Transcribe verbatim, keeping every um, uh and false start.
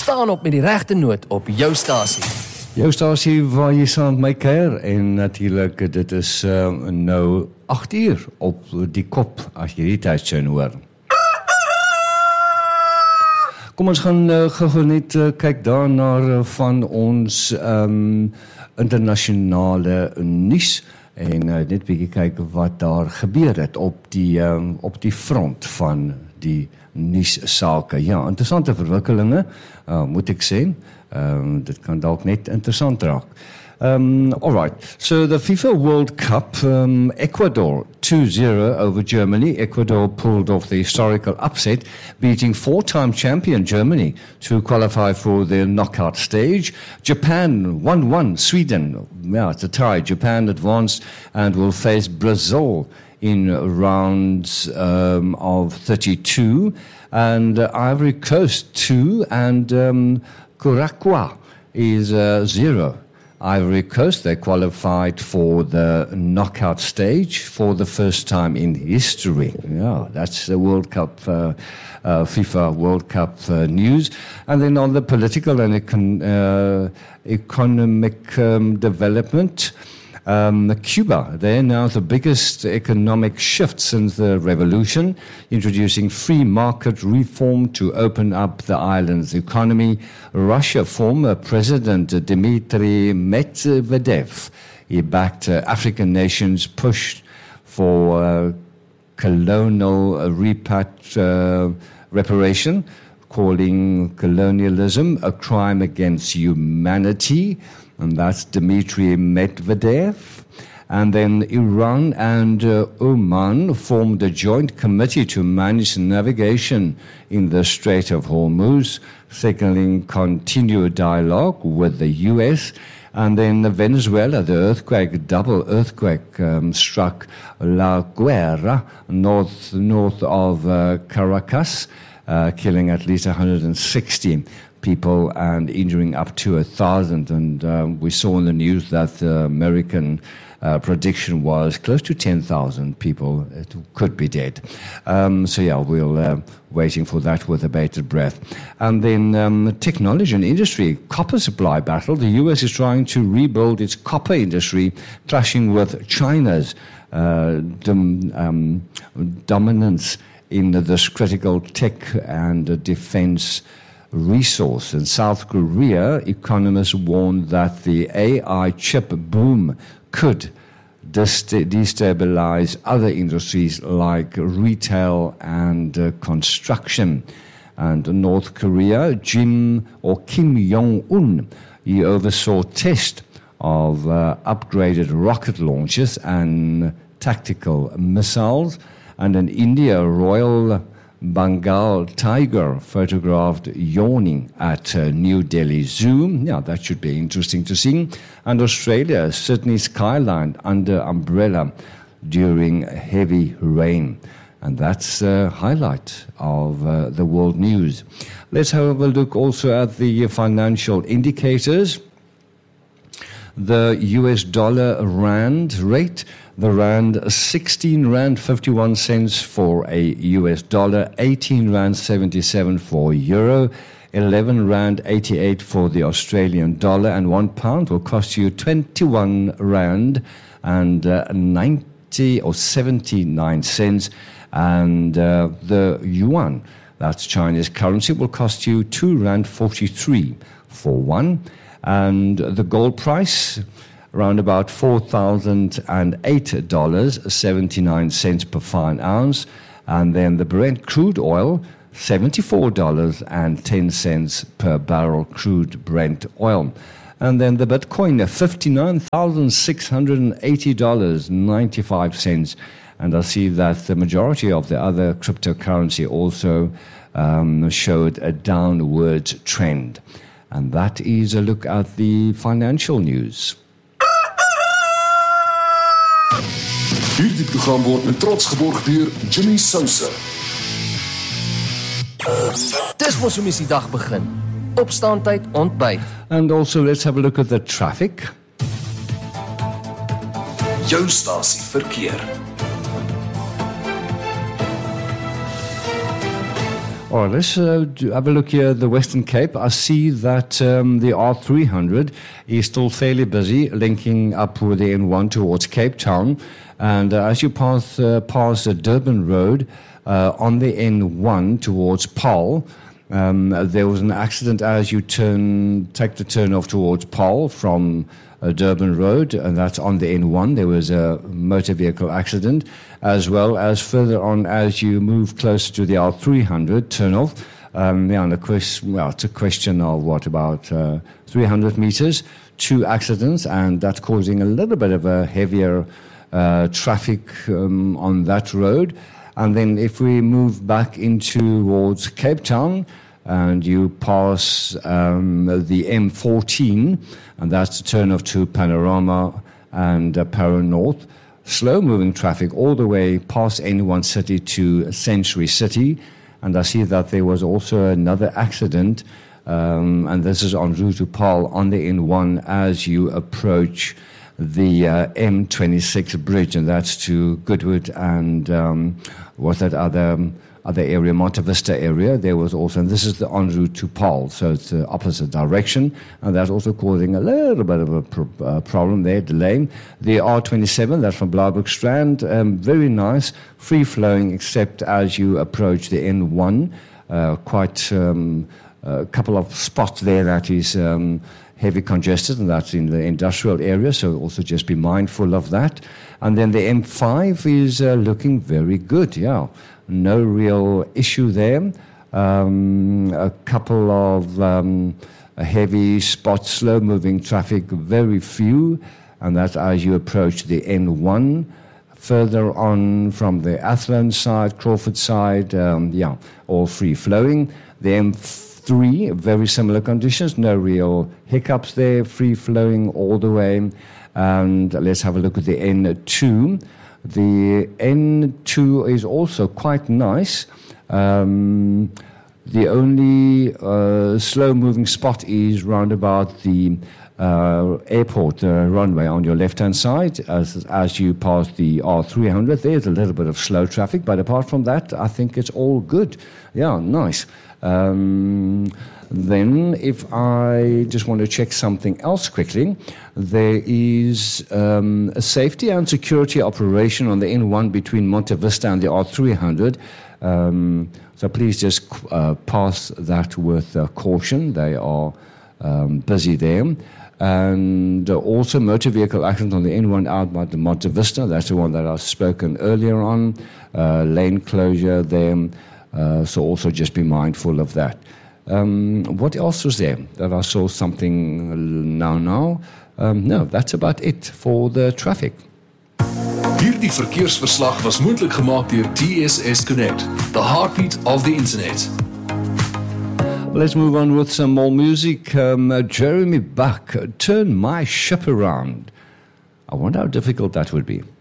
Staan op met die regte noot op jou stasie. Jou stasie waar jy saam met my kuier en natuurlik dit is uh, nou agt uur op die kop as jy die tydsin hoor. Kom ons gaan uh, gou net uh, kyk daarna uh, van ons um, internasionale nuus en uh, net 'n bietjie kyk wat daar gebeur het op die um, op die front van die nuussake. Ja, interessante verwikkelinge, uh, moet ek sê. Um, dit kan dalk net interessant raak. Um, all right, so the FIFA World Cup, um, Ecuador two zero over Germany. Ecuador pulled off the historical upset, beating four-time champion Germany to qualify for the knockout stage. Japan one one Sweden. Yeah, it's a tie. Japan advanced and will face Brazil in rounds um, of thirty-two. And uh, Ivory Coast two and um, Curacao is uh, zero. Ivory Coast, they qualified for the knockout stage for the first time in history. Yeah, that's the World Cup, uh, uh, FIFA World Cup uh, news. And then on the political and econ- uh, economic um, development, Um, Cuba, they're now the biggest economic shift since the revolution, introducing free market reform to open up the island's economy. Russia former President Dmitry Medvedev, he backed uh, African nations' push for uh, colonial uh, repat- uh, reparation, calling colonialism a crime against humanity. And that's Dmitry Medvedev. And then Iran and uh, Oman formed a joint committee to manage navigation in the Strait of Hormuz, signaling continued dialogue with the U S. And then Venezuela, the earthquake, double earthquake, um, struck La Guerra, north, north of uh, Caracas, uh, killing at least one hundred sixty people and injuring up to a thousand. And um, we saw in the news that the American uh, prediction was close to ten thousand people could be dead. Um, so yeah, we'll uh, waiting for that with a bated breath. And then um, technology and industry, copper supply battle. The U S is trying to rebuild its copper industry, clashing with China's uh, dom- um, dominance in this critical tech and uh, defense resource. In South Korea, economists warned that the A I chip boom could dest- destabilize other industries like retail and uh, construction. And in North Korea, Jim or Kim Jong-un, he oversaw test of uh, upgraded rocket launches and tactical missiles. And in India, Royal Bengal tiger photographed yawning at uh, New Delhi Zoo. Yeah, that should be interesting to see. And Australia, Sydney skyline under umbrella during heavy rain. And that's a highlight of uh, the world news. Let's have a look also at the financial indicators. The U S dollar rand rate, the rand sixteen rand fifty-one cents for a U S dollar, eighteen rand seventy-seven for euro, eleven rand eighty-eight for the Australian dollar, and one pound will cost you twenty-one rand and uh, ninety or seventy-nine cents, and uh, the yuan, that's Chinese currency, will cost you two rand forty-three for one. And the gold price, around about four thousand eight dollars and seventy-nine cents per fine ounce. And then the Brent crude oil, seventy-four dollars and ten cents per barrel crude Brent oil. And then the Bitcoin, fifty-nine thousand six hundred eighty dollars and ninety-five cents. And I see that the majority of the other cryptocurrency also um, showed a downward trend. And that is a look at the financial news. Hierdie program word met trots geborg deur Jimmy Sousa. Dis mos hoe mens die dag begin. Opstaantyd, ontbyt. And also let's have a look at the traffic. Jou stasie verkeer. All right, let's uh, do, have a look here at the Western Cape. I see that um, the R three hundred is still fairly busy, linking up with the N one towards Cape Town. And uh, as you pass, uh, pass the Durban Road uh, on the N one towards Paarl, um, there was an accident as you turn, take the turn off towards Paarl from uh, Durban Road, and that's on the N one. There was a motor vehicle accident, as well as further on as you move closer to the R three hundred turn off. Um, yeah, and the question, well, it's a question of what, about uh, three hundred meters, two accidents, and that's causing a little bit of a heavier uh, traffic um, on that road. And then if we move back into towards Cape Town, and you pass um, the M fourteen, and that's the turn off to Panorama and uh, Para North. Slow-moving traffic all the way past N one City to Century City. And I see that there was also another accident, um, and this is en route to Paarl on the N one as you approach the uh, M twenty-six bridge, and that's to Goodwood and um, what's that other... Um, other area, Monte Vista area, there was also, and this is the en route to Paarl, so it's the opposite direction, and that's also causing a little bit of a pro- uh, problem there, delaying. The R twenty-seven, that's from Blaauwberg Strand, um, very nice, free-flowing, except as you approach the N one, uh, quite um, a couple of spots there that is um, heavy congested, and that's in the industrial area, so also just be mindful of that. And then the M five is uh, looking very good, yeah. No real issue there. Um, a couple of um, heavy spots, slow-moving traffic, very few, and that's as you approach the N one. Further on from the Athlone side, Crawford side, um, yeah, all free-flowing. The M three, very similar conditions, no real hiccups there, free-flowing all the way. And let's have a look at the N two. The N two is also quite nice. Um, the only uh, slow-moving spot is round about the uh, airport uh, runway on your left-hand side. As, as you pass the R three hundred, there's a little bit of slow traffic, but apart from that, I think it's all good. Yeah, nice. Um, then if I just want to check something else quickly, there is um, a safety and security operation on the N one between Monte Vista and the R three hundred. Um, so please just uh, pass that with uh, caution. They are um, busy there. And uh, also motor vehicle accident on the N one out by the Monte Vista. That's the one that I've spoken earlier on. Uh, lane closure there. Uh, so also just be mindful of that. Um, what else was there that I saw something now now? Um, no, that's about it for the traffic. Hierdie verkeersverslag was moontlik gemaak deur T S S Connect, the heartbeat of the internet. Let's move on with some more music. Um, uh, Jeremy Buck, Turn My Ship Around. I wonder how difficult that would be.